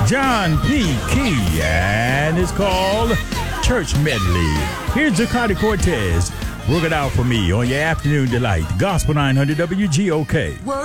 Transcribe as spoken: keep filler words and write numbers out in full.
John P. Key, and it's called Church Medley. Here's Zacardi Cortez. Work it out for me on your afternoon delight. Gospel nine hundred W G O K.